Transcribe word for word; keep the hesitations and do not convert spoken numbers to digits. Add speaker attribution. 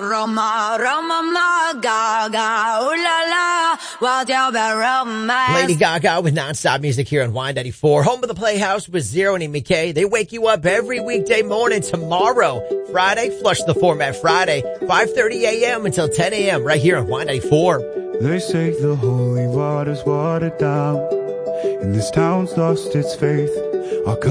Speaker 1: Roma, Roma, ma, Gaga, ooh la la, what you be romance.
Speaker 2: Lady Gaga with non-stop music here on Y ninety-four. Home of the Playhouse with Zero and McKay. They wake you up every weekday morning. Tomorrow, Friday, Flush the Format Friday, five thirty a.m. until ten a.m. right here on Y ninety-four.
Speaker 3: They say the holy water's watered down, and this town's lost its faith. Our